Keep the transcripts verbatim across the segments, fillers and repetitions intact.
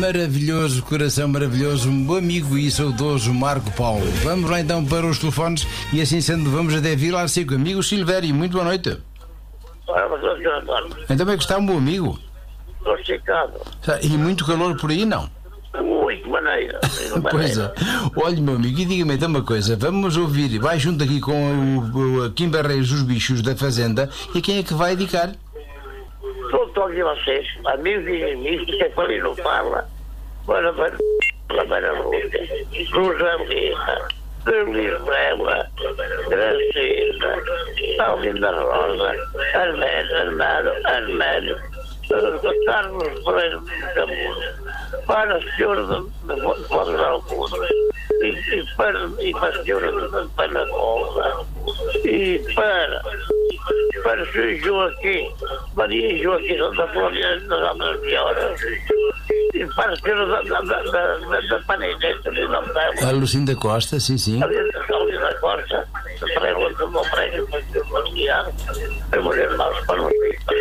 maravilhoso, coração maravilhoso, um bom amigo e saudoso Marco Paulo. Vamos lá então para os telefones e assim sendo vamos até Vila Seco. Amigo Silvério, muito boa noite. Então como é que está, um bom amigo? Estou checado. E muito calor por aí, não? Muito maneira. Pois é. Olha, meu amigo, e diga-me então uma coisa. Vamos ouvir, vai junto aqui com o, o Kim Barreiros dos Bichos da Fazenda. E quem é que vai dedicar? Sou todos de vocês, amigos e inimigos, que é para ali não fala. Bora, bora, bora, Rosalina, Lisbela, Gracina, Alvinda Rosa, Armédio, Armário, Armédio, Carlos Freire de Camuro, para a senhora de Foz da Alcura, e para a senhora de Panacola, e para para o senhor Joaquim, Maria Joaquim da Flória das Almas Melhoras, e para a senhora da, da, da, da, da Paneneta, de nome dela. A Lucinda Costa, sim, sim. A Lucinda Costa, para ela do meu prédio, para o familiar, para mulher mais para o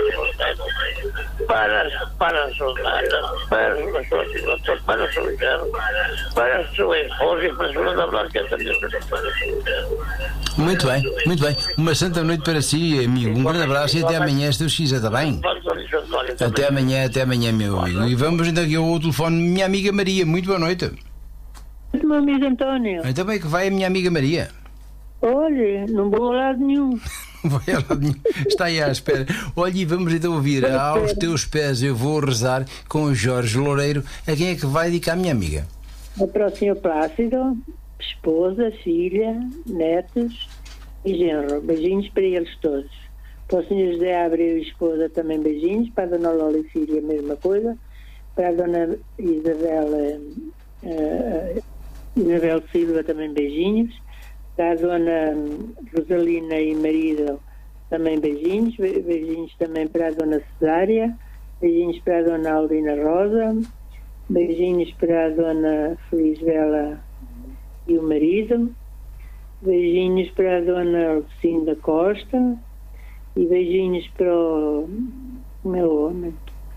para para a Susana, para a sua para a sua irmã, para a sua esposa e para a sua da Blanca também. Muito bem, muito bem. Uma santa noite para si, amigo. Um grande abraço e até amanhã, se Deus quiser, está bem? Até amanhã, até amanhã, meu amigo. E vamos então aqui ao telefone, minha amiga Maria. Muito boa noite. Meu amigo António. Então bem que vai a minha amiga Maria? Olha, não vou a lado nenhum. Vai a lado nenhum. Está aí à espera. Olha, e vamos então ouvir. Aos teus pés eu vou rezar com o Jorge Loureiro. A quem é que vai dedicar a minha amiga? Para o senhor Plácido, esposa, filha, netos e genro. Beijinhos para eles todos. Para o senhor José Abreu e esposa também beijinhos. Para a dona Lola e filha a mesma coisa. Para a dona Isabel, uh, Isabel Silva também beijinhos. Para a dona Rosalina e marido também beijinhos. Beijinhos também para a dona Cesária. Beijinhos para a dona Aldina Rosa. Beijinhos para a dona Felizbela e o marido. Beijinhos para a dona Lucinda Costa. E beijinhos para o meu homem.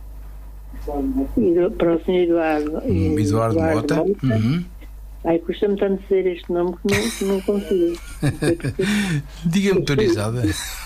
E para o senhor Eduardo. Hum, Eduardo, Eduardo Mota. Mota. Uhum. Ai, custa-me tanto dizer este nome que não, que não consigo. Diga-me, autorizada.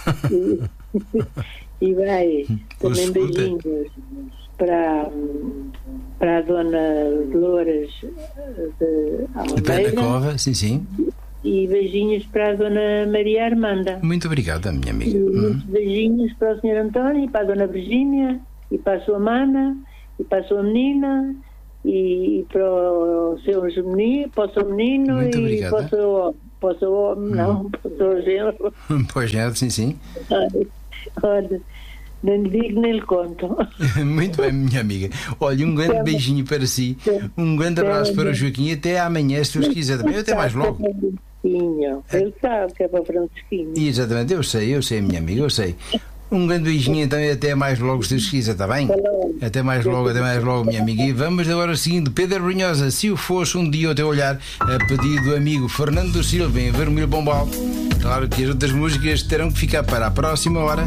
E vai também beijinhos para, para a dona Dolores de Almeida. De Cova, sim, sim. E beijinhos para a dona Maria Armanda. Muito obrigada, minha amiga. E muitos hum. beijinhos para o senhor António, e para a dona Virgínia, e para a sua mana, e para a sua menina, e para o seu menino, para o seu menino. Muito e obrigada. para o seu, para o seu homem, não, para o seu genro. Para o genro, sim, sim. Olha, não lhe digo nem lhe conto. Muito bem, minha amiga. Olha, um grande beijinho para si, um grande abraço para o Joaquim e até amanhã, se Deus quiser. Também até mais logo. Ele sabe que é para o Francisquinho. Exatamente, eu sei, eu sei, minha amiga, eu sei. Um grande beijinho então e até mais logo, se Deus quiser, está bem? Até mais logo, até mais logo, minha amiga. E vamos agora seguindo, Pedro Brunhosa, se o fosse um dia o teu olhar, a pedido do amigo Fernando Silva em Vermelho Bombal. Claro que as outras músicas terão que ficar para a próxima hora.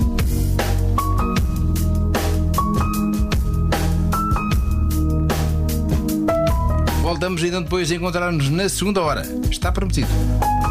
Voltamos então depois a encontrar-nos na segunda hora. Está prometido.